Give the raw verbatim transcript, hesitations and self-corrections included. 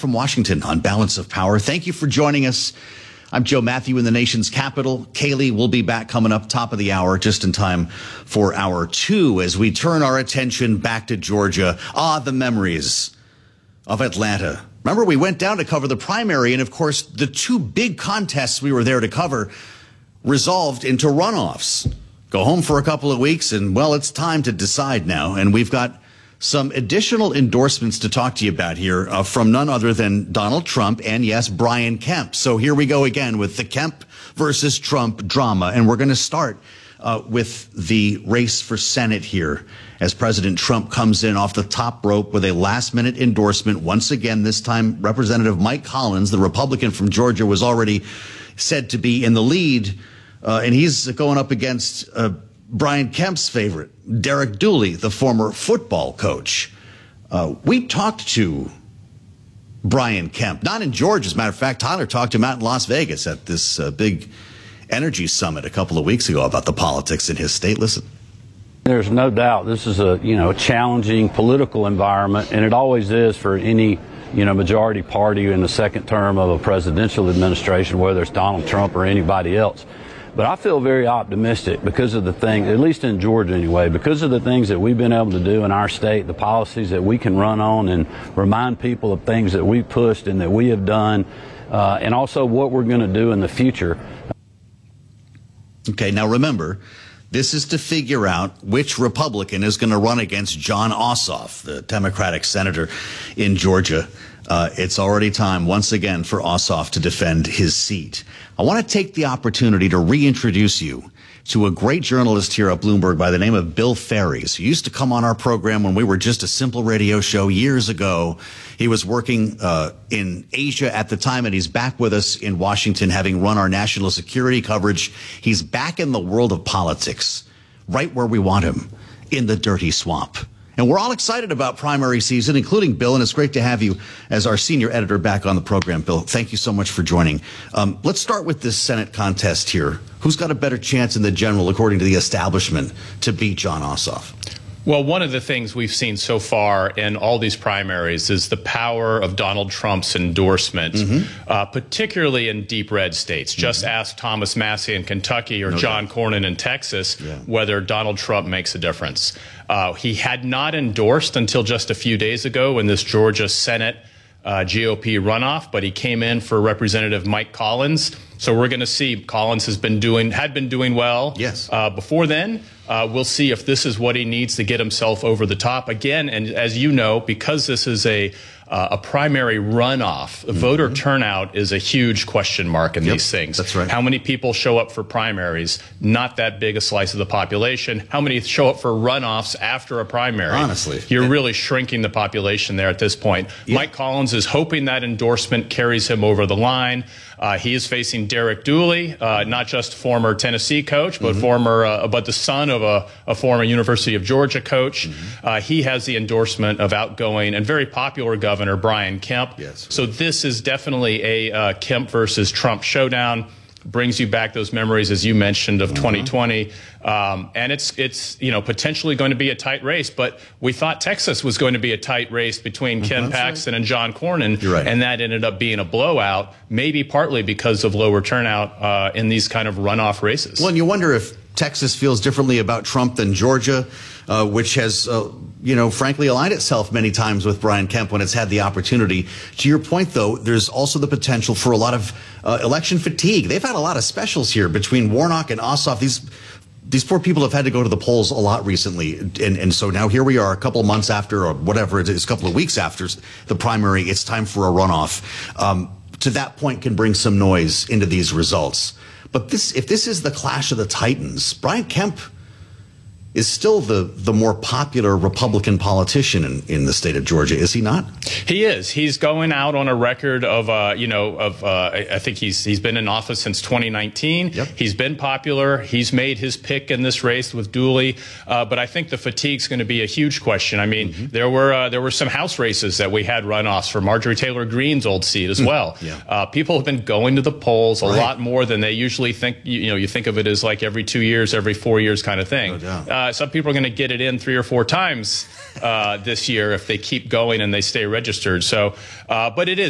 from Washington on Balance of Power. Thank you for joining us. I'm Joe Matthew in the nation's capital. Kaylee will be back coming up top of the hour, just in time for hour two, as we turn our attention back to Georgia. Ah, the memories of Atlanta. Remember, we went down to cover the primary, and of course, the two big contests we were there to cover resolved into runoffs. Go home for a couple of weeks, and, well, it's time to decide now. And we've got some additional endorsements to talk to you about here uh, from none other than Donald Trump and, yes, Brian Kemp. So here we go again with the Kemp versus Trump drama. And we're going to start uh, with the race for Senate here as President Trump comes in off the top rope with a last-minute endorsement. Once again, this time Representative Mike Collins, the Republican from Georgia, was already said to be in the lead, uh, and he's going up against uh, Brian Kemp's favorite, Derek Dooley, the former football coach. Uh, we talked to Brian Kemp, not in Georgia. As a matter of fact, Tyler talked to him out in Las Vegas at this uh, big energy summit a couple of weeks ago about the politics in his state. Listen. There's no doubt this is a, you know, challenging political environment, and it always is for any, you know, majority party in the second term of a presidential administration, whether it's Donald Trump or anybody else. But I feel very optimistic because of the thing, at least in Georgia anyway, because of the things that we've been able to do in our state, the policies that we can run on and remind people of things that we pushed and that we have done, uh, and also what we're going to do in the future. Okay, now remember, this is to figure out which Republican is going to run against Jon Ossoff, the Democratic senator in Georgia. Uh, it's already time, once again, for Ossoff to defend his seat. I want to take the opportunity to reintroduce you to a great journalist here at Bloomberg by the name of Bill Ferries, who used to come on our program when we were just a simple radio show years ago. He was working uh, in Asia at the time, and he's back with us in Washington, having run our national security coverage. He's back in the world of politics, right where we want him, in the dirty swamp. And we're all excited about primary season, including Bill, and it's great to have you as our senior editor back on the program. Bill, thank you so much for joining. Um, let's start with this Senate contest here. Who's got a better chance in the general, according to the establishment, to beat Jon Ossoff? Well, one of the things we've seen so far in all these primaries is the power of Donald Trump's endorsement, mm-hmm. uh, particularly in deep red states. Mm-hmm. Just ask Thomas Massie in Kentucky or no John doubt. Cornyn in Texas yeah. whether Donald Trump makes a difference. Uh, he had not endorsed until just a few days ago in this Georgia Senate uh, G O P runoff, but he came in for Representative Mike Collins. So we're going to see. Collins has been doing, had been doing well. Yes. Uh, before then, uh, we'll see if this is what he needs to get himself over the top again. And as you know, because this is a uh, a primary runoff, mm-hmm. voter turnout is a huge question mark in yep, these things. That's right. How many people show up for primaries? Not that big a slice of the population. How many show up for runoffs after a primary? Honestly, you're yeah. really shrinking the population there at this point. Yeah. Mike Collins is hoping that endorsement carries him over the line. Uh, he is facing Derek Dooley, uh, not just former Tennessee coach, but mm-hmm. former, uh, but the son of a, a former University of Georgia coach. Mm-hmm. Uh, he has the endorsement of outgoing and very popular Governor Brian Kemp. Yes. So this is definitely a uh, Kemp versus Trump showdown. Brings you back those memories, as you mentioned, of mm-hmm. twenty twenty. Um, and it's, it's you know, potentially going to be a tight race. But we thought Texas was going to be a tight race between mm-hmm. Ken Paxton right. and John Cornyn. You're right. And that ended up being a blowout, maybe partly because of lower turnout uh, in these kind of runoff races. Well, and you wonder if Texas feels differently about Trump than Georgia, uh, which has, uh, you know, frankly aligned itself many times with Brian Kemp when it's had the opportunity. To your point, though, there's also the potential for a lot of uh, election fatigue. They've had a lot of specials here between Warnock and Ossoff. These these poor people have had to go to the polls a lot recently. And, and so now here we are a couple of months after, or whatever it is, a couple of weeks after the primary. It's time for a runoff. Um, to that point can bring some noise into these results. But this, if this is the clash of the Titans, Brian Kemp is still the, the more popular Republican politician in, in the state of Georgia, is he not? He is. He's going out on a record of, uh, you know, of uh, I think he's he's been in office since twenty nineteen. Yep. He's been popular. He's made his pick in this race with Dooley. Uh, but I think the fatigue's going to be a huge question. I mean, mm-hmm. there were uh, there were some House races that we had runoffs for Marjorie Taylor Greene's old seat as well. Yeah. Uh, people have been going to the polls a right. lot more than they usually think. You, you know, you think of it as like every two years, every four years kind of thing. No doubt. Uh, some people are going to get it in three or four times uh, this year if they keep going and they stay registered. So, uh, but it is.